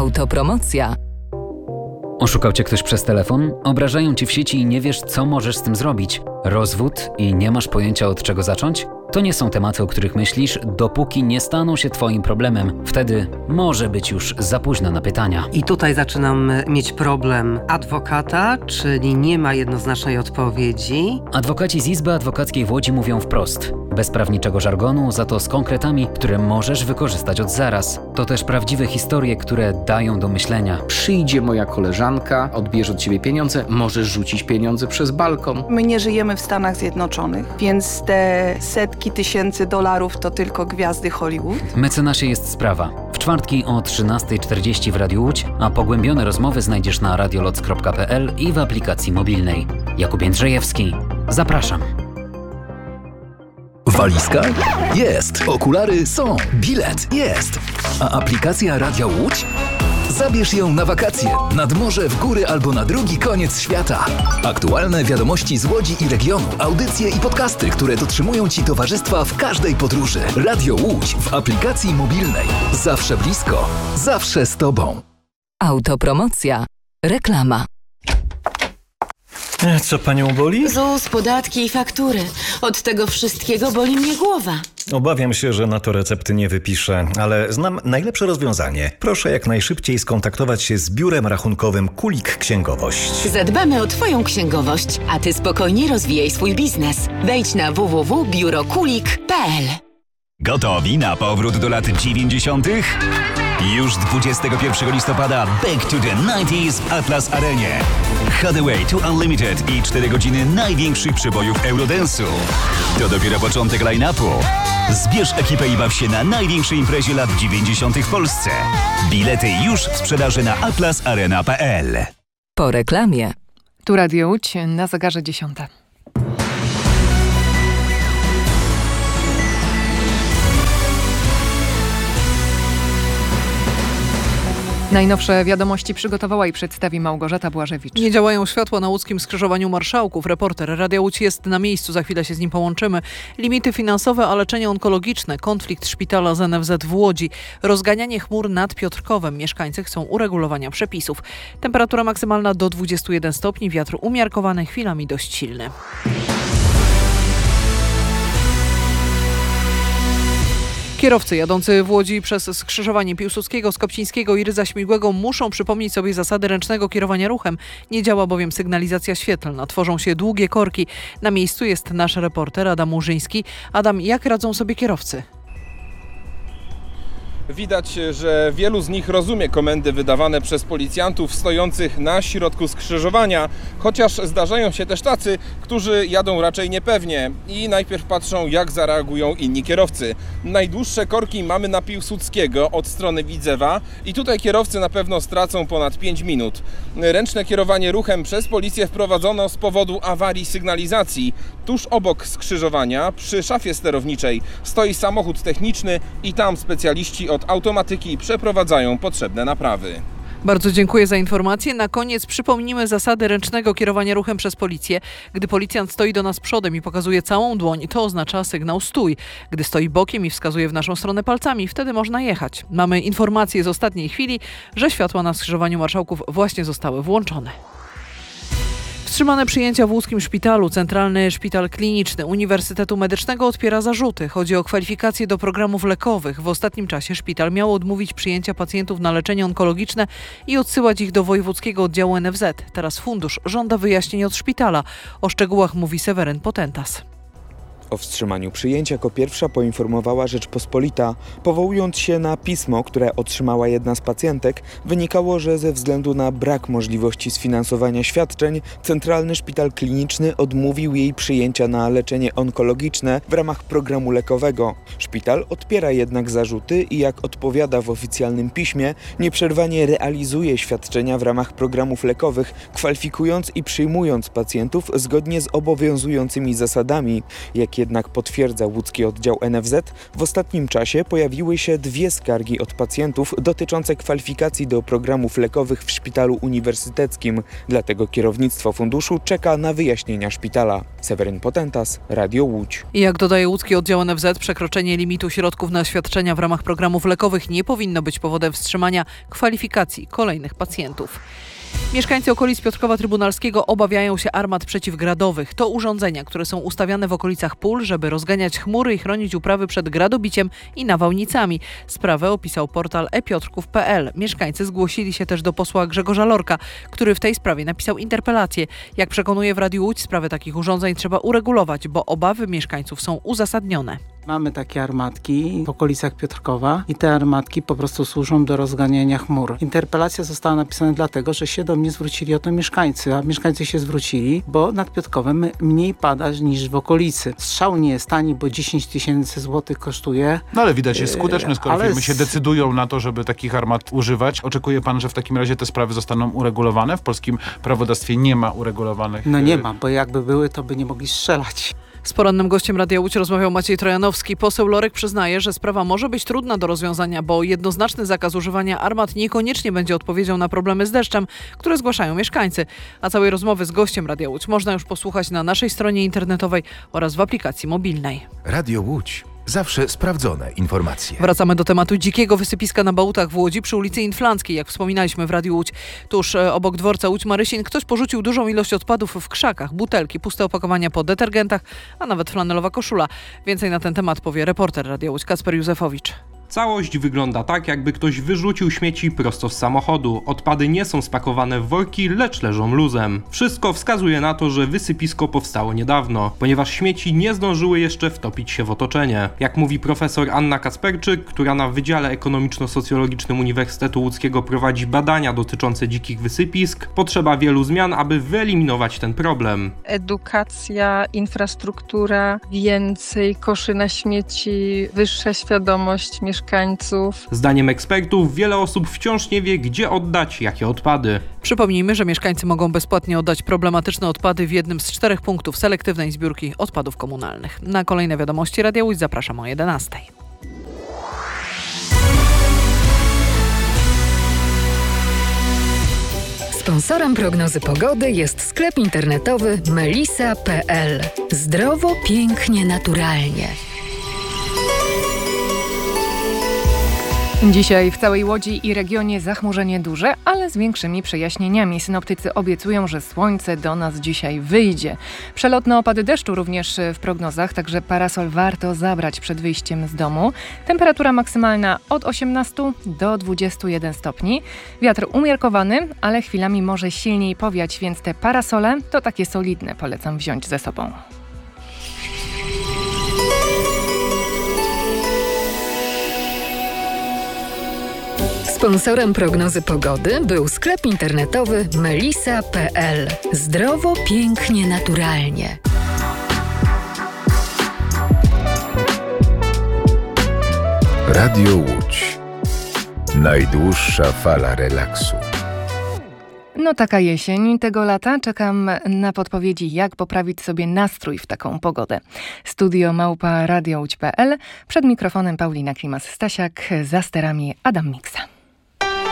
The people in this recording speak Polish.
Autopromocja. Oszukał cię ktoś przez telefon? Obrażają ci w sieci i nie wiesz, co możesz z tym zrobić? Rozwód i nie masz pojęcia, od czego zacząć? To nie są tematy, o których myślisz, dopóki nie staną się twoim problemem. Wtedy może być już za późno na pytania. I tutaj zaczynam mieć problem adwokata, czyli nie ma jednoznacznej odpowiedzi. Adwokaci z Izby Adwokackiej w Łodzi mówią wprost. Bez prawniczego żargonu, za to z konkretami, które możesz wykorzystać od zaraz. To też prawdziwe historie, które dają do myślenia. Przyjdzie moja koleżanka, odbierze od ciebie pieniądze, możesz rzucić pieniądze przez balkon. My nie żyjemy w Stanach Zjednoczonych, więc te setki tysięcy dolarów to tylko gwiazdy Hollywood. Mecenasie jest sprawa. W czwartki o 13:40 w Radiu Łódź, a pogłębione rozmowy znajdziesz na radioloc.pl i w aplikacji mobilnej. Jakub Jędrzejewski. Zapraszam. Walizka? Jest. Okulary są. Bilet? Jest. A aplikacja Radia Łódź? Zabierz ją na wakacje, nad morze, w góry albo na drugi koniec świata. Aktualne wiadomości z Łodzi i regionu, audycje i podcasty, które dotrzymują Ci towarzystwa w każdej podróży. Radio Łódź w aplikacji mobilnej. Zawsze blisko, zawsze z Tobą. Autopromocja. Reklama. Co panią boli? ZUS, podatki i faktury. Od tego wszystkiego boli mnie głowa. Obawiam się, że na to recepty nie wypiszę, ale znam najlepsze rozwiązanie. Proszę jak najszybciej skontaktować się z biurem rachunkowym Kulik Księgowość. Zadbamy o Twoją księgowość, a Ty spokojnie rozwijaj swój biznes. Wejdź na www.biurokulik.pl. Gotowi na powrót do lat 90? Już 21 listopada Back to the 90s w Atlas Arenie. Hathaway to Unlimited i 4 godziny największych przebojów Eurodance'u. To dopiero początek line-upu. Zbierz ekipę i baw się na największej imprezie lat 90 w Polsce. Bilety już w sprzedaży na atlasarena.pl. Po reklamie. Tu Radio Łódź, na zegarze 10. Najnowsze wiadomości przygotowała i przedstawi Małgorzata Błażewicz. Nie działają światła na łódzkim skrzyżowaniu Marszałków. Reporter Radia Łódź jest na miejscu, za chwilę się z nim połączymy. Limity finansowe, a leczenie onkologiczne, konflikt szpitala z NFZ w Łodzi, rozganianie chmur nad Piotrkowem. Mieszkańcy chcą uregulowania przepisów. Temperatura maksymalna do 21 stopni, wiatr umiarkowany, chwilami dość silny. Kierowcy jadący w Łodzi przez skrzyżowanie Piłsudskiego, Skopcińskiego i Rydza Śmigłego muszą przypomnieć sobie zasady ręcznego kierowania ruchem. Nie działa bowiem sygnalizacja świetlna. Tworzą się długie korki. Na miejscu jest nasz reporter Adam Murzyński. Adam, jak radzą sobie kierowcy? Widać, że wielu z nich rozumie komendy wydawane przez policjantów stojących na środku skrzyżowania, chociaż zdarzają się też tacy, którzy jadą raczej niepewnie i najpierw patrzą, jak zareagują inni kierowcy. Najdłuższe korki mamy na Piłsudskiego od strony Widzewa i tutaj kierowcy na pewno stracą ponad 5 minut. Ręczne kierowanie ruchem przez policję wprowadzono z powodu awarii sygnalizacji. Tuż obok skrzyżowania, przy szafie sterowniczej, stoi samochód techniczny i tam specjaliści od automatyki przeprowadzają potrzebne naprawy. Bardzo dziękuję za informację. Na koniec przypomnimy zasady ręcznego kierowania ruchem przez policję. Gdy policjant stoi do nas przodem i pokazuje całą dłoń, to oznacza sygnał stój. Gdy stoi bokiem i wskazuje w naszą stronę palcami, wtedy można jechać. Mamy informację z ostatniej chwili, że światła na skrzyżowaniu Marszałków właśnie zostały włączone. Wstrzymane przyjęcia w łódzkim szpitalu. Centralny Szpital Kliniczny Uniwersytetu Medycznego odpiera zarzuty. Chodzi o kwalifikacje do programów lekowych. W ostatnim czasie szpital miał odmówić przyjęcia pacjentów na leczenie onkologiczne i odsyłać ich do wojewódzkiego oddziału NFZ. Teraz fundusz żąda wyjaśnień od szpitala. O szczegółach mówi Seweryn Potentas. O wstrzymaniu przyjęcia jako pierwsza poinformowała Rzeczpospolita. Powołując się na pismo, które otrzymała jedna z pacjentek, wynikało, że ze względu na brak możliwości sfinansowania świadczeń, Centralny Szpital Kliniczny odmówił jej przyjęcia na leczenie onkologiczne w ramach programu lekowego. Szpital odpiera jednak zarzuty i jak odpowiada w oficjalnym piśmie, nieprzerwanie realizuje świadczenia w ramach programów lekowych, kwalifikując i przyjmując pacjentów zgodnie z obowiązującymi zasadami, jakie jednak potwierdza łódzki oddział NFZ, w ostatnim czasie pojawiły się 2 skargi od pacjentów dotyczące kwalifikacji do programów lekowych w szpitalu uniwersyteckim. Dlatego kierownictwo funduszu czeka na wyjaśnienia szpitala. Seweryn Potentas, Radio Łódź. I jak dodaje łódzki oddział NFZ, przekroczenie limitu środków na świadczenia w ramach programów lekowych nie powinno być powodem wstrzymania kwalifikacji kolejnych pacjentów. Mieszkańcy okolic Piotrkowa Trybunalskiego obawiają się armat przeciwgradowych. To urządzenia, które są ustawiane w okolicach pól, żeby rozganiać chmury i chronić uprawy przed gradobiciem i nawałnicami. Sprawę opisał portal epiotrków.pl. Mieszkańcy zgłosili się też do posła Grzegorza Lorka, który w tej sprawie napisał interpelację. Jak przekonuje w Radiu Łódź, sprawę takich urządzeń trzeba uregulować, bo obawy mieszkańców są uzasadnione. Mamy takie armatki w okolicach Piotrkowa i te armatki po prostu służą do rozganiania chmur. Interpelacja została napisana dlatego, że się do mnie zwrócili o to mieszkańcy, a mieszkańcy się zwrócili, bo nad Piotrkowem mniej pada niż w okolicy. Strzał nie jest tani, bo 10 000 złotych kosztuje. No ale widać, jest skuteczny, skoro firmy się decydują na to, żeby takich armat używać. Oczekuje pan, że w takim razie te sprawy zostaną uregulowane? W polskim prawodawstwie nie ma uregulowanych... No nie ma, bo jakby były, to by nie mogli strzelać. Z porannym gościem Radia Łódź rozmawiał Maciej Trojanowski. Poseł Lorek przyznaje, że sprawa może być trudna do rozwiązania, bo jednoznaczny zakaz używania armat niekoniecznie będzie odpowiedzią na problemy z deszczem, które zgłaszają mieszkańcy. A całej rozmowy z gościem Radia Łódź można już posłuchać na naszej stronie internetowej oraz w aplikacji mobilnej. Radio Łódź. Zawsze sprawdzone informacje. Wracamy do tematu dzikiego wysypiska na Bałutach w Łodzi przy ulicy Inflanckiej, jak wspominaliśmy w Radiu Łódź. Tuż obok dworca Łódź-Marysin ktoś porzucił dużą ilość odpadów w krzakach, butelki, puste opakowania po detergentach, a nawet flanelowa koszula. Więcej na ten temat powie reporter Radia Łódź Kacper Józefowicz. Całość wygląda tak, jakby ktoś wyrzucił śmieci prosto z samochodu. Odpady nie są spakowane w worki, lecz leżą luzem. Wszystko wskazuje na to, że wysypisko powstało niedawno, ponieważ śmieci nie zdążyły jeszcze wtopić się w otoczenie. Jak mówi profesor Anna Kacperczyk, która na Wydziale Ekonomiczno-Socjologicznym Uniwersytetu Łódzkiego prowadzi badania dotyczące dzikich wysypisk, potrzeba wielu zmian, aby wyeliminować ten problem. Edukacja, infrastruktura, więcej koszy na śmieci, wyższa świadomość mieszkańców. Zdaniem ekspertów wiele osób wciąż nie wie, gdzie oddać jakie odpady. Przypomnijmy, że mieszkańcy mogą bezpłatnie oddać problematyczne odpady w jednym z 4 punktów selektywnej zbiórki odpadów komunalnych. Na kolejne wiadomości Radia Łódź zapraszam o 11:00. Sponsorem prognozy pogody jest sklep internetowy melisa.pl. Zdrowo, pięknie, naturalnie. Dzisiaj w całej Łodzi i regionie zachmurzenie duże, ale z większymi przejaśnieniami. Synoptycy obiecują, że słońce do nas dzisiaj wyjdzie. Przelotne opady deszczu również w prognozach, także parasol warto zabrać przed wyjściem z domu. Temperatura maksymalna od 18 do 21 stopni. Wiatr umiarkowany, ale chwilami może silniej powiać, więc te parasole to takie solidne, polecam wziąć ze sobą. Sponsorem prognozy pogody był sklep internetowy melisa.pl. Zdrowo, pięknie, naturalnie. Radio Łódź. Najdłuższa fala relaksu. No taka jesień tego lata. Czekam na podpowiedzi, jak poprawić sobie nastrój w taką pogodę. Studio @radiołódź.pl. Przed mikrofonem Paulina Klimas-Stasiak, za sterami Adam Miksa.